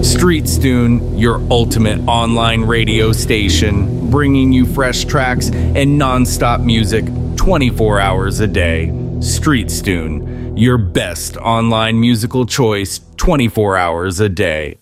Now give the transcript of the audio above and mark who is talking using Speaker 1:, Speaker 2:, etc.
Speaker 1: StreetsTune, your ultimate online radio station, bringing you fresh tracks and non-stop music 24 hours a day. StreetsTune, your best online musical choice 24 hours a day.